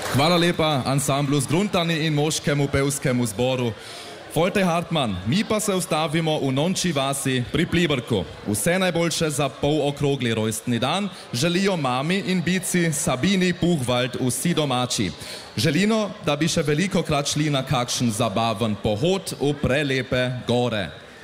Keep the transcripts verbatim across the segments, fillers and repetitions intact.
Hvala lepa ansamblu Zgruntani in moškemu pevskemu zboru. Folte Hartmann, mi pa se ustavimo v Nonči vasi pri Pliberku. Vse najboljše za polokrogli rojstni dan želijo mami in bici Sabini Puhwald vsi domači. Želimo, da bi še veliko krat šli na kakšen zabaven pohod v prelepe gore.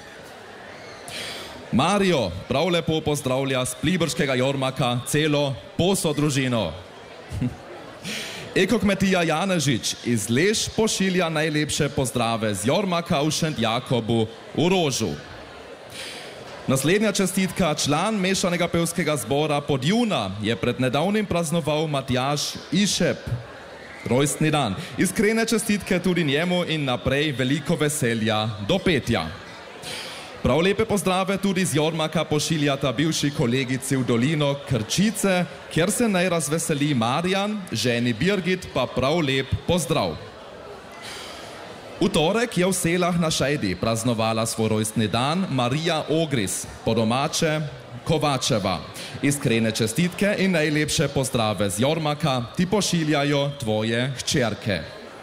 Mario prav lepo pozdravlja z pliberškega Jormaka celo poso družino. Ekokmetija Janežič iz Leš pošilja najlepše pozdrave z Jormaka v Šent Jakobu v Rožu. Naslednja čestitka, član mešanega pevskega zbora Podjuna je pred nedavnim praznoval Matjaž Išep. Rojstni dan. Iskrene čestitke tudi njemu in naprej veliko veselja do petja. Prav lepe pozdrave tudi z Jormaka pošiljata bivši kolegici v dolino Krčice, kjer se naj razveseli Marjan, ženi Birgit pa prav lep pozdrav. V torek je v Selah na Šejdi praznovala svoj rojstni dan Marija Ogris, po domače Kovačeva. Iskrene čestitke in najlepše pozdrave z Jormaka ti pošiljajo tvoje hčerke.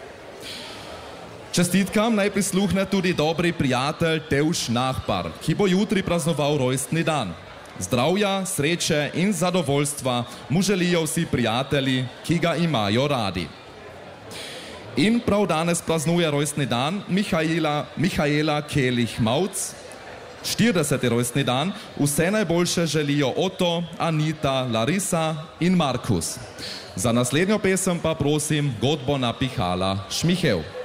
Čestitkam naj prisluhne tudi dobri prijatelj Tevš Nahpar, ki bo jutri praznoval rojstni dan. Zdravja, sreče in zadovoljstva mu želijo vsi prijatelji, ki ga imajo radi. In prav danes praznuje rojstni dan Mihaela, Mihaela Kelih-Mauc, štirideseti rojstni dan, vse najboljše želijo Oto, Anita, Larisa in Markus. Za naslednjo pesem pa prosim godbo napihala Šmihev.